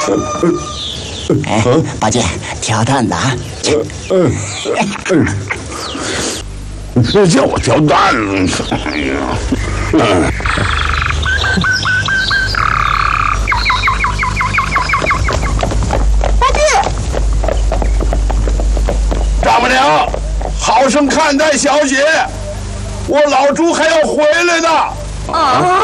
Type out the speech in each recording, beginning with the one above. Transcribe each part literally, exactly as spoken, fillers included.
哎，宝剑，挑担子啊！ 嗯嗯嗯，谁叫我挑担子？哎呀，嗯。 八戒， 大不了，好生看待小姐，我老猪还要回来呢。 啊！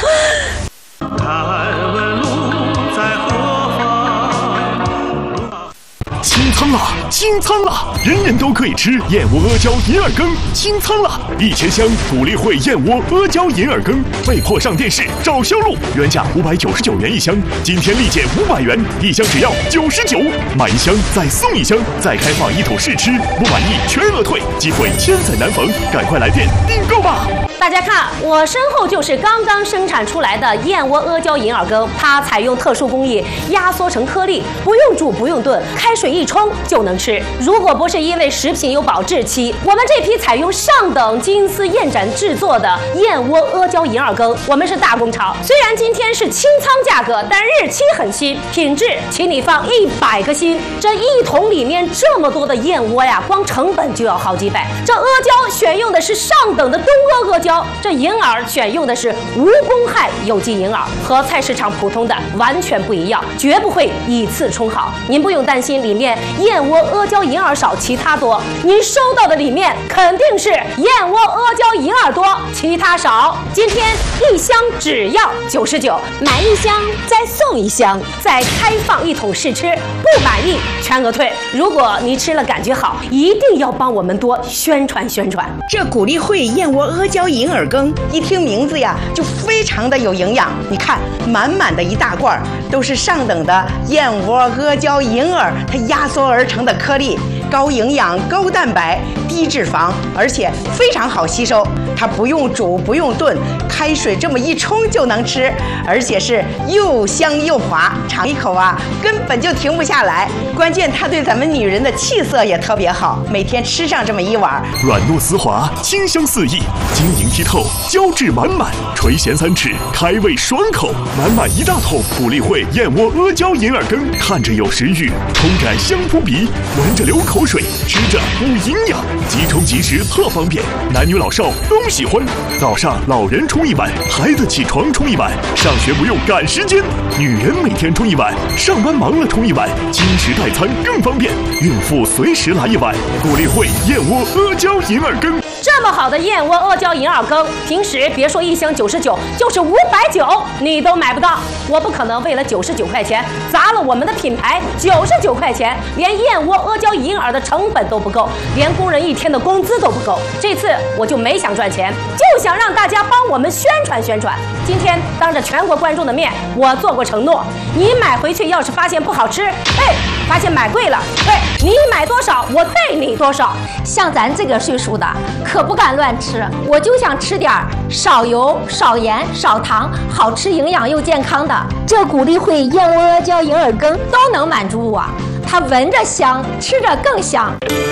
敢问路在何方？ 清仓了，清仓了！人人都可以吃燕窝阿胶银耳羹，清仓了！一千箱鼓励会燕窝阿胶银耳羹被迫上电视，找销路，原价五百九十九元一箱，今天立减五百元，一箱只要九十九，买一箱再送一箱，再开放一桶试吃，不满意全额退，机会千载难逢，赶快来电订购吧！ 大家看，我身后就是刚刚生产出来的燕窝阿胶银耳羹，它采用特殊工艺压缩成颗粒，不用煮不用炖，开水一冲就能吃。如果不是因为食品有保质期，我们这批采用上等金丝燕盏制作的燕窝阿胶银耳羹，我们是大工厂。虽然今天是清仓价格，但日期很新，品质请你放一百个心。这一桶里面这么多的燕窝呀，光成本就要好几百。这阿胶选用的是上等的东阿阿胶，这银耳选用的是无公害有机银耳，和菜市场普通的完全不一样，绝不会以次充好。您不用担心里面燕窝阿胶银耳少，其他多。您收到的里面肯定是燕窝阿胶银耳多，其他少。今天一箱只要九十九，买一箱再送一箱，再开放一桶试吃，不满意全额退。如果你吃了感觉好，一定要帮我们多宣传宣传。 这鼓励会燕窝阿胶银耳羹，一听名字呀，就非常的有营养。你看，满满的一大罐，都是上等的燕窝阿胶银耳，它压缩而成的颗粒，高营养、高蛋白、低脂肪，而且非常好吸收。它不用煮，不用炖，开水这么一冲就能吃，而且是又香又滑，尝一口啊，根本就停不下来。关键它对咱们女人的气色也特别好，每天吃上这么一碗， 软糯丝滑，清香四溢，晶莹剔透，胶质满满，垂涎三尺，开胃爽口，满满一大桶鼓励会燕窝阿胶银耳羹，看着有食欲，冲着香扑鼻，闻着流口水，吃着补营养，即冲即食特方便，男女老少都喜欢。早上老人冲一碗，孩子起床冲一碗，上学不用赶时间，女人每天冲一碗，上班忙了冲一碗，经食代餐更方便，孕妇随时来一碗。鼓励会燕窝阿胶银耳羹。 这么好的燕窝阿胶银耳羹，平时别说一箱九十九，就是五百九你都买不到。我不可能为了九十九块钱砸了我们的品牌。九十九块钱，连燕窝阿胶银耳的成本都不够，连工人一天的工资都不够。这次我就没想赚钱，就想让大家帮我们宣传宣传。今天当着全国观众的面，我做过承诺，你买回去要是发现不好吃，哎，发现买贵了，哎，你买多少我退你多少。 像咱这个岁数的，可不敢乱吃，我就想吃点少油、少盐、少糖，好吃、营养又健康的。这鼓励会燕窝阿胶银耳羹都能满足我，它闻着香，吃着更香。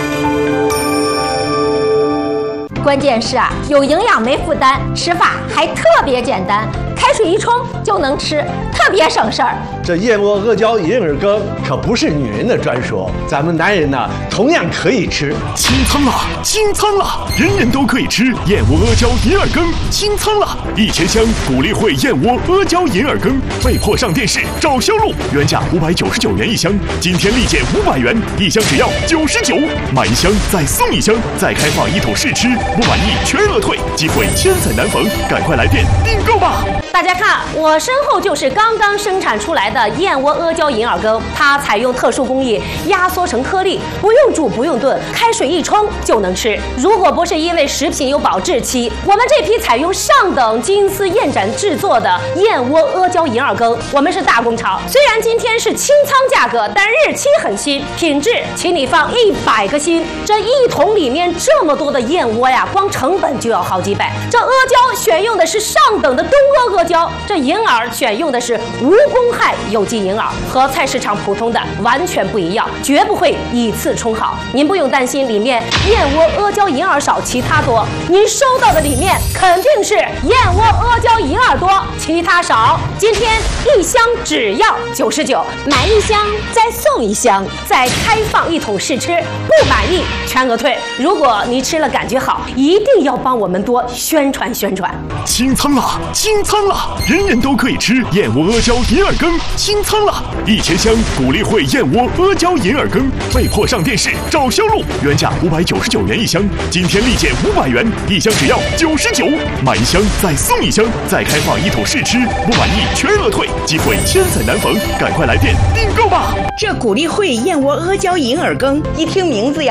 关键是啊，有营养没负担，吃法还特别简单，开水一冲就能吃，特别省事儿。 这燕窝阿胶银耳羹可不是女人的专属，咱们男人呢同样可以吃。 清仓了，清仓了！人人都可以吃燕窝阿胶银耳羹，清仓了！一千箱鼓励会燕窝阿胶银耳羹被迫上电视，找销路，原价五百九十九元一箱，今天立减五百元，一箱只要九十九，买一箱再送一箱，再开放一桶试吃，不满意全额退，机会千载难逢，赶快来电订购吧！ 大家看，我身后就是刚刚生产出来的燕窝阿胶银耳羹，它采用特殊工艺压缩成颗粒，不用煮不用炖，开水一冲就能吃。如果不是因为食品有保质期，我们这批采用上等金丝燕盏制作的燕窝阿胶银耳羹，我们是大工厂。虽然今天是清仓价格，但日期很新，品质请你放一百个心。这一桶里面这么多的燕窝呀，光成本就要好几百。这阿胶选用的是上等的东阿阿阿胶，这银耳选用的是无公害有机银耳，和菜市场普通的完全不一样，绝不会以次充好。您不用担心里面燕窝阿胶银耳少，其他多。您收到的里面肯定是燕窝阿胶银耳多，其他少。今天一箱只要九十九， 买一箱再送一箱， 再开放一桶试吃，不满意全额退。如果你吃了感觉好，一定要帮我们多宣传宣传。 清仓啦！清仓啦！人人都可以吃燕窝阿胶银耳羹，清仓啦！一千箱鼓励会燕窝阿胶银耳羹被迫上电视找销路，原价五百九十九元一箱，今天立减五百元，一箱只要九十九，买一箱再送一箱，再开放一桶试吃，不满意全额退，机会千载难逢，赶快来电订购吧！ 这鼓励会燕窝阿胶银耳羹，一听名字呀。